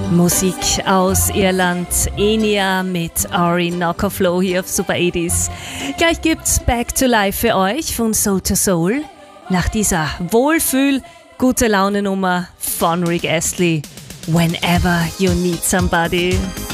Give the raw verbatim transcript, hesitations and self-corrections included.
Musik aus Irland, Enya mit Ari Knocker Flow hier auf Super achtzig. Gleich gibt's Back to Life für euch von Soul to Soul. Nach dieser Wohlfühl, gute Laune Nummer von Rick Astley. Whenever you need somebody.